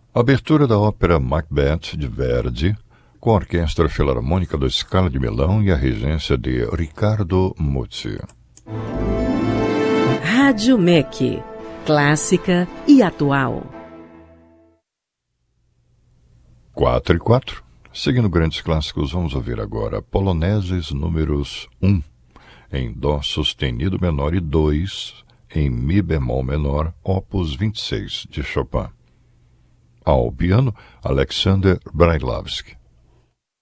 Abertura da ópera Macbeth, de Verdi, com a Orquestra Filarmônica do Scala de Milão e a regência de Riccardo Muti. Rádio MEC, clássica e atual. 4/4. Seguindo grandes clássicos, vamos ouvir agora Poloneses números 1, em Dó sustenido menor e 2, em Mi bemol menor, opus 26, de Chopin. Ao piano, Alexander Brailovsky.